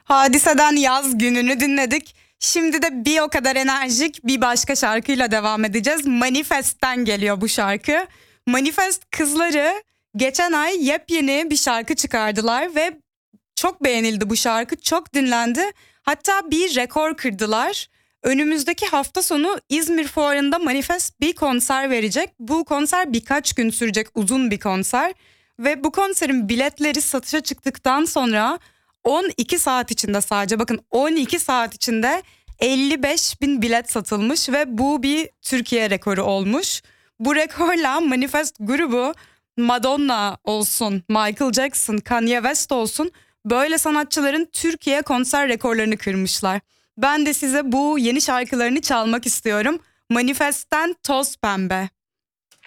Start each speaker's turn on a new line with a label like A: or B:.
A: Hadise'den Yaz Günü'nü dinledik. Şimdi de bir o kadar enerjik bir başka şarkıyla devam edeceğiz. Manifest'ten geliyor bu şarkı. Manifest kızları geçen ay yepyeni bir şarkı çıkardılar ve çok beğenildi bu şarkı. Çok dinlendi. Hatta bir rekor kırdılar. Önümüzdeki hafta sonu İzmir Fuarı'nda Manifest bir konser verecek. Bu konser birkaç gün sürecek, uzun bir konser. Ve bu konserin biletleri satışa çıktıktan sonra 12 saat içinde, sadece bakın 12 saat içinde 55 bin bilet satılmış ve bu bir Türkiye rekoru olmuş. Bu rekorla Manifest grubu Madonna olsun, Michael Jackson, Kanye West olsun, böyle sanatçıların Türkiye konser rekorlarını kırmışlar. Ben de size bu yeni şarkılarını çalmak istiyorum. Manifest'ten Toz Pembe.